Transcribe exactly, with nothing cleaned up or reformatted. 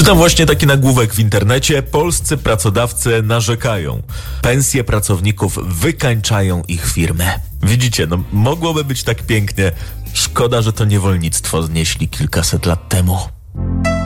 Czytam właśnie taki nagłówek w internecie. Polscy pracodawcy narzekają. Pensje pracowników wykańczają ich firmę. Widzicie, no mogłoby być tak pięknie. Szkoda, że to niewolnictwo znieśli kilkaset lat temu.